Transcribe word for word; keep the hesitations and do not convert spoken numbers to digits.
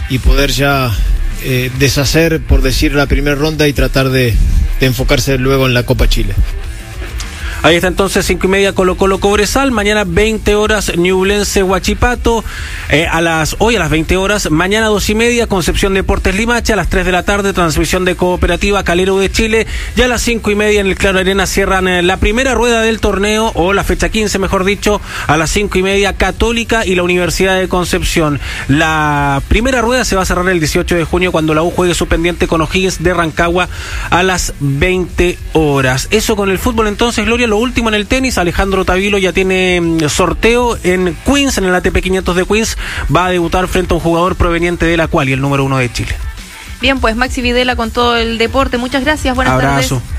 y poder ya eh, deshacer, por decir, la primera ronda y tratar de, de enfocarse luego en la Copa Chile. Ahí está entonces, cinco y media Colo Colo Cobresal, mañana veinte horas Ñublense Huachipato, eh, a las, hoy a las veinte horas, mañana dos y media Concepción Deportes Limache, a las tres de la tarde transmisión de Cooperativa Calero de Chile, y a las cinco y media en el Claro Arena cierran eh, la primera rueda del torneo, o la fecha quince mejor dicho, a las cinco y media Católica y la Universidad de Concepción. La primera rueda se va a cerrar el dieciocho de junio cuando la U juegue su pendiente con O'Higgins de Rancagua a las veinte horas. Eso con el fútbol entonces, Gloria. Lo último en el tenis, Alejandro Tavilo ya tiene sorteo en Queens, en el A T P quinientos de Queens, va a debutar frente a un jugador proveniente de la Quali, el número uno de Chile. Bien, pues Maxi Videla con todo el deporte, muchas gracias, buenas Abrazo. tardes.